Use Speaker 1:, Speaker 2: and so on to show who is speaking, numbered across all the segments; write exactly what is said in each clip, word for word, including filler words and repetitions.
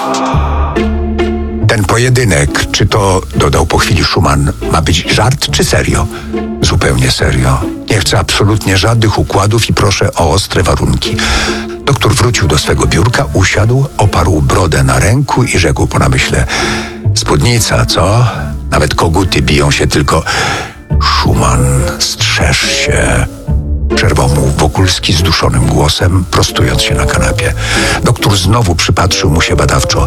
Speaker 1: Ten pojedynek, czy to, dodał po chwili Schumann, ma być żart czy serio? Zupełnie serio. Nie chcę absolutnie żadnych układów i proszę o ostre warunki. Doktor wrócił do swego biurka, usiadł, oparł brodę na ręku i rzekł po namyśle: spódnica, co? Nawet koguty biją się tylko... Schumann, strzeż się. Przerwał mu Wokulski zduszonym głosem, prostując się na kanapie. Doktor znowu przypatrzył mu się badawczo.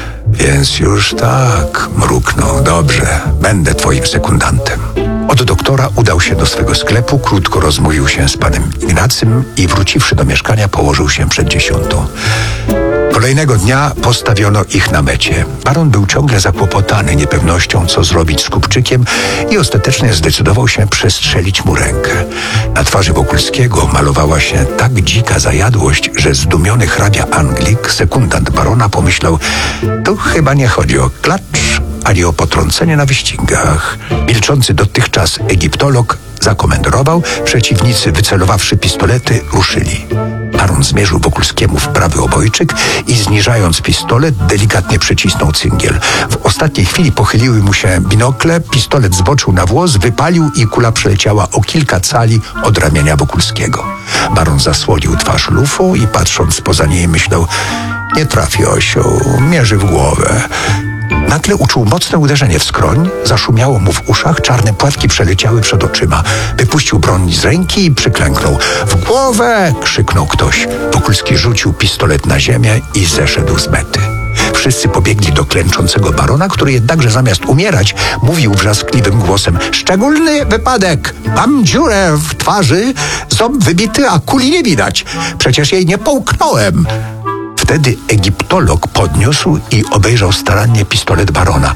Speaker 1: Więc już tak, mruknął. Dobrze, będę twoim sekundantem. Od doktora udał się do swego sklepu, krótko rozmówił się z panem Ignacym i wróciwszy do mieszkania, położył się przed dziesiątą. Kolejnego dnia postawiono ich na mecie. Baron był ciągle zakłopotany niepewnością, co zrobić z Kupczykiem i ostatecznie zdecydował się przestrzelić mu rękę. Na twarzy Wokulskiego malowała się tak dzika zajadłość, że zdumiony hrabia Anglik, sekundant barona, pomyślał: to chyba nie chodzi o klacz, ani o potrącenie na wyścigach. Milczący dotychczas egiptolog zakomenderował, przeciwnicy, wycelowawszy pistolety, ruszyli. Baron zmierzył Wokulskiemu w prawy obojczyk i zniżając pistolet, delikatnie przycisnął cyngiel. W ostatniej chwili pochyliły mu się binokle, pistolet zboczył na włos, wypalił i kula przeleciała o kilka cali od ramienia Wokulskiego. Baron zasłonił twarz lufą i patrząc poza niej myślał: nie trafi osioł, mierzy w głowę. Nagle uczuł mocne uderzenie w skroń, zaszumiało mu w uszach, czarne płatki przeleciały przed oczyma. Wypuścił broń z ręki i przyklęknął. W głowę! Krzyknął ktoś. Wokulski rzucił pistolet na ziemię i zeszedł z mety. Wszyscy pobiegli do klęczącego barona, który jednakże zamiast umierać, mówił wrzaskliwym głosem: szczególny wypadek! Mam dziurę w twarzy, ząb wybity, a kuli nie widać. Przecież jej nie połknąłem. Wtedy egiptolog podniósł i obejrzał starannie pistolet barona.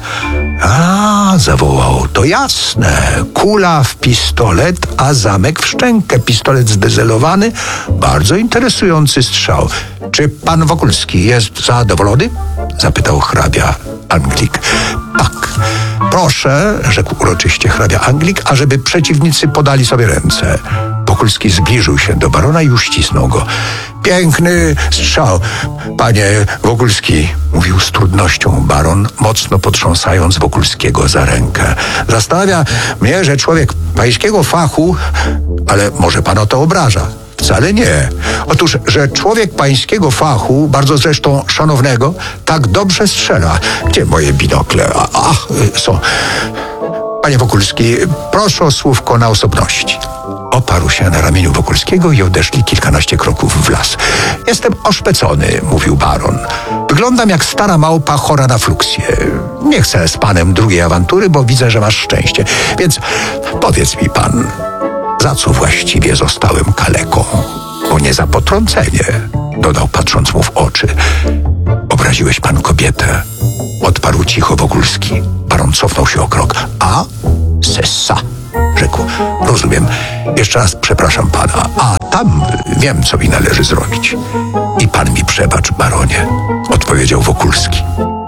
Speaker 1: A, zawołał, to jasne. Kula w pistolet, a zamek w szczękę. Pistolet zdezelowany. Bardzo interesujący strzał. Czy pan Wokulski jest zadowolony? Zapytał hrabia Anglik. Tak. Proszę, rzekł uroczyście hrabia Anglik, ażeby przeciwnicy podali sobie ręce. Wokulski zbliżył się do barona i uścisnął go. Piękny strzał, panie Wokulski, mówił z trudnością baron, mocno potrząsając Wokulskiego za rękę. Zastanawia mnie, że człowiek pańskiego fachu, ale może pan o to obraża. Wcale nie. Otóż, że człowiek pańskiego fachu, bardzo zresztą szanownego, tak dobrze strzela. Gdzie moje binokle? A, ach, są. Panie Wokulski, proszę o słówko na osobności. Oparł się na ramieniu Wokulskiego i odeszli kilkanaście kroków w las. Jestem oszpecony, mówił baron. Wyglądam jak stara małpa chora na fluksję. Nie chcę z panem drugiej awantury, bo widzę, że masz szczęście. Więc powiedz mi pan, za co właściwie zostałem kaleką? Bo nie za potrącenie, dodał patrząc mu w oczy. Obraziłeś pan kobietę, odparł cicho Wokulski. Baron cofnął się o krok. A? Sessa, rzekł. Rozumiem. Jeszcze raz przepraszam pana. A tam wiem, co mi należy zrobić. I pan mi przebacz, baronie, odpowiedział Wokulski.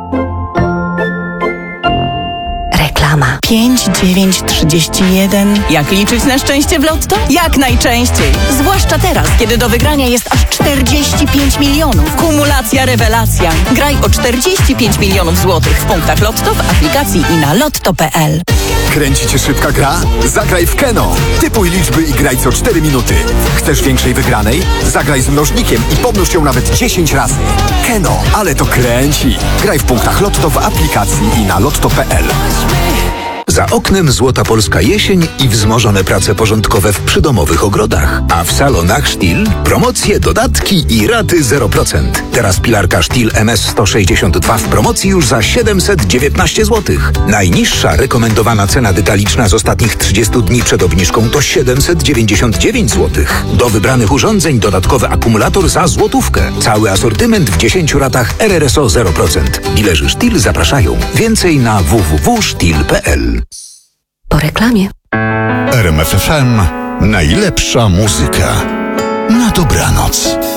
Speaker 2: Reklama. pięć dziewięć trzydzieści jeden. Jak liczyć na szczęście w lotto? Jak najczęściej. Zwłaszcza teraz, kiedy do wygrania jest aż czterdzieści pięć milionów. Kumulacja rewelacja. Graj o czterdzieści pięć milionów złotych w punktach Lotto, w aplikacji i na lotto kropka pe el.
Speaker 3: Kręci cię szybka gra? Zagraj w Keno. Typuj liczby i graj co cztery minuty. Chcesz większej wygranej? Zagraj z mnożnikiem i pomnóż ją nawet dziesięć razy. Keno, ale to kręci. Graj w punktach Lotto, w aplikacji i na lotto kropka pe el.
Speaker 4: Za oknem złota polska jesień i wzmożone prace porządkowe w przydomowych ogrodach. A w salonach Stihl promocje, dodatki i raty zero procent. Teraz pilarka Stihl em es sto sześćdziesiąt dwa w promocji już za siedemset dziewiętnaście złotych. Najniższa rekomendowana cena detaliczna z ostatnich trzydziestu dni przed obniżką to siedemset dziewięćdziesiąt dziewięć złotych. Do wybranych urządzeń dodatkowy akumulator za złotówkę. Cały asortyment w dziesięciu ratach er er es o zero procent. Dilerzy Stihl zapraszają. Więcej na w w w kropka stihl kropka pe el.
Speaker 2: Po reklamie.
Speaker 5: R M F F M. Najlepsza muzyka. Na dobranoc.